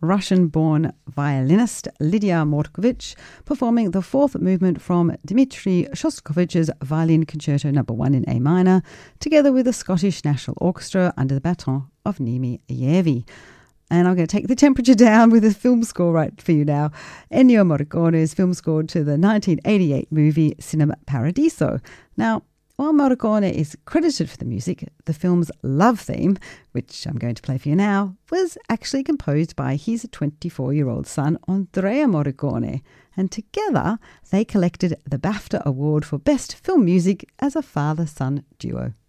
Russian-born violinist Lydia Mortkovich performing the fourth movement from Dmitri Shostakovich's Violin Concerto No. 1 in A minor, together with the Scottish National Orchestra under the baton of Nimi Yevi. And I'm going to take the temperature down with a film score right for you now. Ennio Morricone's film score to the 1988 movie Cinema Paradiso. Now, while Morricone is credited for the music, the film's love theme, which I'm going to play for you now, was actually composed by his 24-year-old son, Andrea Morricone. And together, they collected the BAFTA Award for Best Film Music as a father-son duo.